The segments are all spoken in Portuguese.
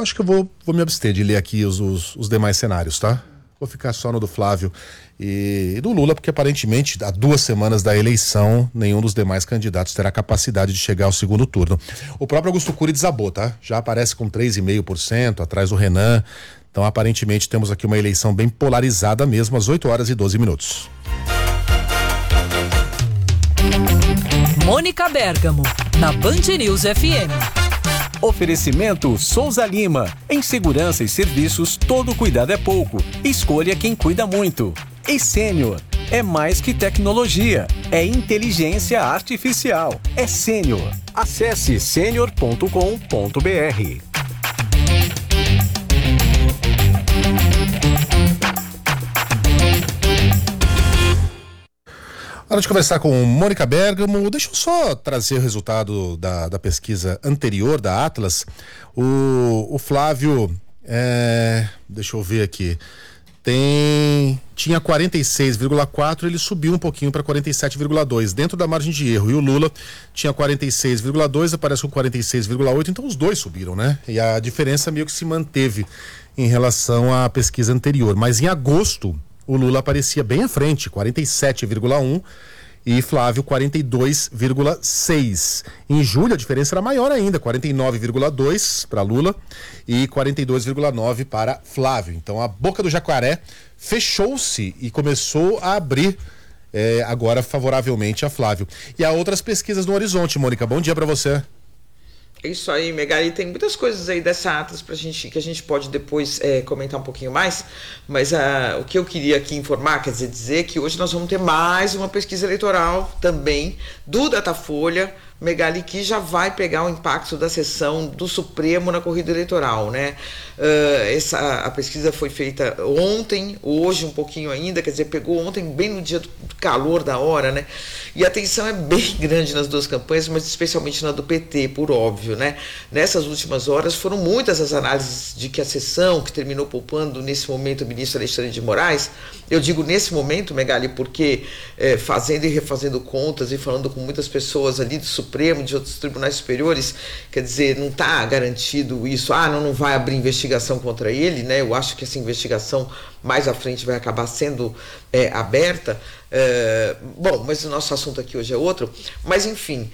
acho que eu vou me abster de ler aqui os demais cenários, tá? Vou ficar só no do Flávio e do Lula, porque aparentemente há 2 semanas da eleição nenhum dos demais candidatos terá capacidade de chegar ao segundo turno. O próprio Augusto Cury desabou, tá? Já aparece com 3,5%, atrás do Renan. Então aparentemente temos aqui uma eleição bem polarizada mesmo, às 8h12. Mônica Bergamo, na Band News FM. Oferecimento Souza Lima. Em segurança e serviços, todo cuidado é pouco. Escolha quem cuida muito. E Sênior. É mais que tecnologia. É inteligência artificial. É Sênior. Acesse senior.com.br. Hora de conversar com Mônica Bergamo. Deixa eu só trazer o resultado da pesquisa anterior da Atlas. O Flávio, deixa eu ver aqui, tinha 46,4, ele subiu um pouquinho para 47,2, dentro da margem de erro. E o Lula tinha 46,2, aparece com 46,8, então os dois subiram, né? E a diferença meio que se manteve em relação à pesquisa anterior. Mas em agosto, o Lula aparecia bem à frente, 47,1, e Flávio 42,6. Em julho a diferença era maior ainda, 49,2 para Lula e 42,9 para Flávio. Então a boca do jacaré fechou-se e começou a abrir agora favoravelmente a Flávio. E há outras pesquisas no horizonte, Mônica. Bom dia para você. É isso aí, Megali. Tem muitas coisas aí dessa Atlas que a gente pode depois comentar um pouquinho mais, mas o que eu queria aqui informar, quer dizer que hoje nós vamos ter mais uma pesquisa eleitoral também do Datafolha, Megali, que já vai pegar o impacto da sessão do Supremo na corrida eleitoral, né? A pesquisa foi feita ontem, hoje um pouquinho ainda, quer dizer, pegou ontem bem no dia do calor da hora, né? E a tensão é bem grande nas duas campanhas, mas especialmente na do PT, por óbvio, né? Nessas últimas horas foram muitas as análises de que a sessão que terminou poupando nesse momento o ministro Alexandre de Moraes, eu digo nesse momento, Megali, porque fazendo e refazendo contas e falando com muitas pessoas ali do Supremo, de outros tribunais superiores, quer dizer, não está garantido isso, não vai abrir investigação contra ele, né? Eu acho que essa investigação mais à frente vai acabar sendo aberta. Bom, mas o nosso assunto aqui hoje é outro, mas enfim,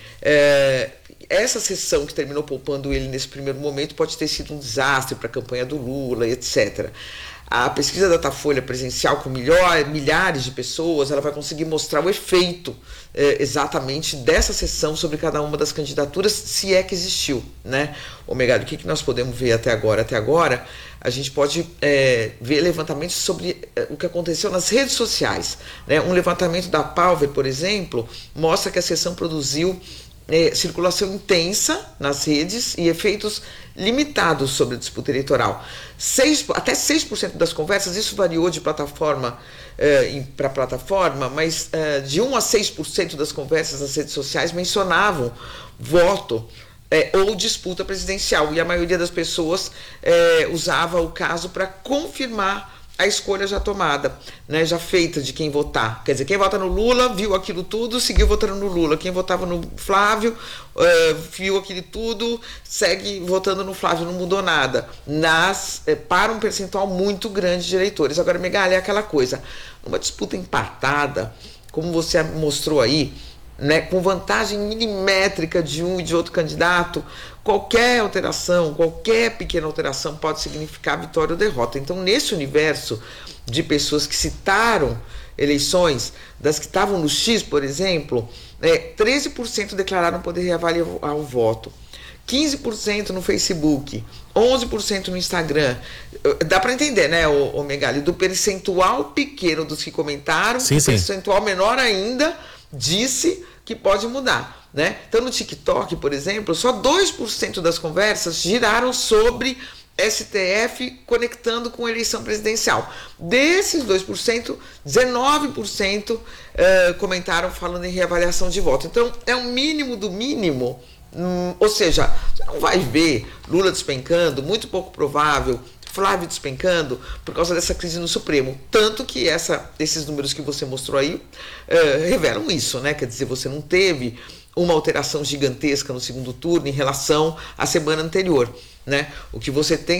essa sessão que terminou poupando ele nesse primeiro momento pode ter sido um desastre para a campanha do Lula, etc. A pesquisa da Datafolha presencial com milhares de pessoas, ela vai conseguir mostrar o efeito exatamente dessa sessão sobre cada uma das candidaturas, se é que existiu, né? Megado, o que nós podemos ver até agora? Até agora, a gente pode ver levantamentos sobre o que aconteceu nas redes sociais, né? Um levantamento da Palver, por exemplo, mostra que a sessão produziu circulação intensa nas redes e efeitos limitados sobre a disputa eleitoral. Até 6% das conversas, isso variou de plataforma para plataforma, mas de 1 a 6% das conversas nas redes sociais mencionavam voto ou disputa presidencial, e a maioria das pessoas usava o caso para confirmar a escolha já tomada, né, já feita de quem votar. Quer dizer, quem vota no Lula viu aquilo tudo, seguiu votando no Lula. Quem votava no Flávio viu aquilo tudo, segue votando no Flávio, não mudou nada. Para um percentual muito grande de eleitores. Agora, Megali, é aquela coisa, uma disputa empatada, como você mostrou aí, né, com vantagem milimétrica de um e de outro candidato, qualquer alteração, qualquer pequena alteração pode significar vitória ou derrota. Então, nesse universo de pessoas que citaram eleições, das que estavam no X, por exemplo, 13% declararam poder reavaliar o voto, 15% no Facebook, 11% no Instagram. Dá para entender, né, o Megali, do percentual pequeno dos que comentaram, percentual menor ainda disse que pode mudar, né? Então, no TikTok, por exemplo, só 2% das conversas giraram sobre STF conectando com a eleição presidencial. Desses 2%, 19% comentaram falando em reavaliação de voto. Então, é um mínimo do mínimo, ou seja, você não vai ver Lula despencando, muito pouco provável, Flávio despencando por causa dessa crise no Supremo. Tanto que esses números que você mostrou aí revelam isso, né? Quer dizer, você não teve uma alteração gigantesca no segundo turno em relação à semana anterior, né? O que você tem